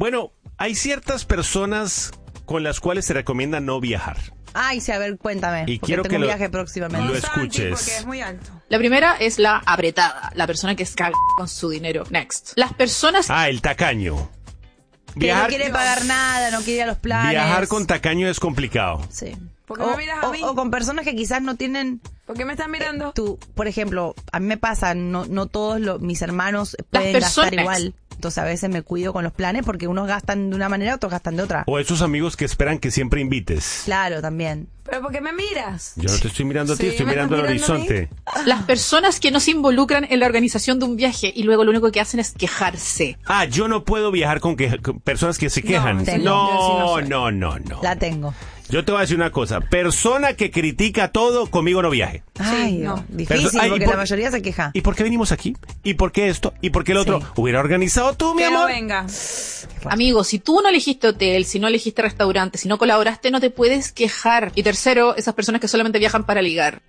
Bueno, hay ciertas personas con las cuales se recomienda no viajar. Ay, sí, a ver, cuéntame. Y porque quiero tengo que un viaje próximamente. lo Santi, escuches. porque es muy alto. La primera es la apretada, la persona que es caga con su dinero. Next. Las personas... El tacaño. Que no quiere pagar nada, no quiere ir a los planes. Viajar con tacaño es complicado. Sí. ¿Por qué me miras a mí? O con personas que quizás no tienen... ¿Por qué me están mirando? Tú, por ejemplo, a mí me pasa, no todos mis hermanos pueden gastar igual. Entonces a veces me cuido con los planes porque unos gastan de una manera, otros gastan de otra. O esos amigos que esperan que siempre invites. Claro, también. ¿Pero por qué me miras? Yo no te estoy mirando a ti, Sí, estoy me mirando al estás mirando a horizonte. Las personas que no se involucran en la organización de un viaje y luego lo único que hacen es quejarse. Yo no puedo viajar con personas que se quejan. tengo. No, Yo sí no, no sé. no. La tengo. Yo te voy a decir una cosa. Persona que critica todo, conmigo no viaje. Ay, no. no. Difícil Pero- ¿y porque por- la mayoría se queja. ¿Y por qué venimos aquí? ¿Y por qué esto? ¿Y por qué el otro? Sí. Hubiera organizado tú, mi Que no amor. venga. Amigo, si tú no elegiste hotel, si no elegiste restaurante, si no colaboraste, no te puedes quejar. Y tercero, esas personas que solamente viajan para ligar.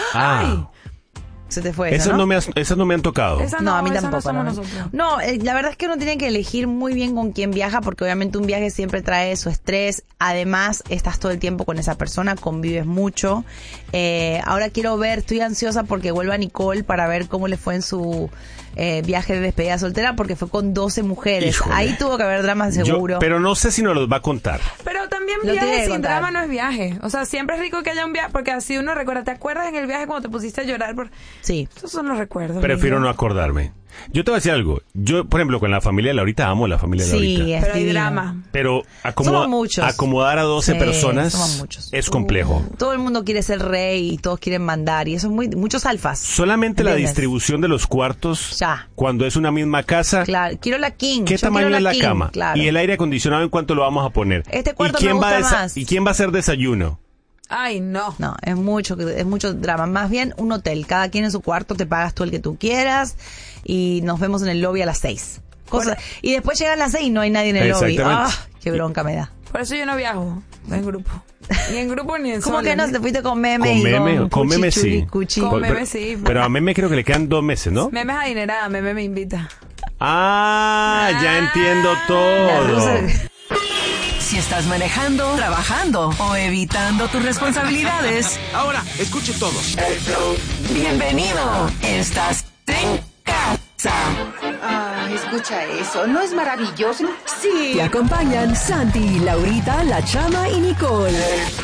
Se te fue Esas esa, ¿no? esas no me han tocado. Esa No, a mí esa tampoco. No somos No, nosotros. No, la verdad es que uno tiene que elegir muy bien con quién viaja porque obviamente un viaje siempre trae su estrés. Además, estás todo el tiempo con esa persona, convives mucho. Ahora quiero ver, estoy ansiosa porque vuelva Nicole para ver cómo le fue en su viaje de despedida soltera porque fue con 12 mujeres. Híjole. Ahí tuvo que haber drama seguro. Pero no sé si nos los va a contar. Pero también Lo tiene viaje que sin contar. drama no es viaje. O sea, siempre es rico que haya un viaje, porque así uno recuerda. ¿Te acuerdas en el viaje cuando te pusiste a llorar? Sí. Esos son los recuerdos. Prefiero mijo. no acordarme. Yo te voy a decir algo. Yo, por ejemplo, con la familia de Laurita, amo la familia de Sí, Laurita. Pero hay divino. drama. Pero Somos muchos. acomodar a 12 Sí, personas somos muchos. es complejo. Todo el mundo quiere ser rey y todos quieren mandar y eso es muchos alfas. Solamente la ¿Entiendes? distribución de los cuartos, Ya. cuando es una misma casa, Claro, quiero la king. ¿qué yo tamaño quiero es la king, cama? Claro. Y el aire acondicionado, ¿en cuánto lo vamos a poner? Este cuarto ¿Y quién me va a gusta más. ¿Y quién va a hacer desayuno? Ay, no. No, es mucho drama. Más bien un hotel. Cada quien en su cuarto, te pagas tú el que tú quieras y nos vemos en el lobby a las 6. Y después llegan las 6 y no hay nadie en el lobby. Exactamente. Qué bronca me da. Por eso yo no viajo en grupo. Ni en grupo ni en ¿Cómo solo. que no? Te fuiste con meme Con y meme, con meme sí. Cuchi. Con meme pero, sí. pero a meme creo que le quedan 2 meses, ¿no? Meme es adinerada, meme me invita. Ya entiendo todo. Si estás manejando, trabajando o evitando tus responsabilidades, Ahora, escuchen todos. bienvenido. Estás en casa. Escucha eso, ¿no es maravilloso? Sí. Te acompañan Santi, Laurita, La Chama y Nicole.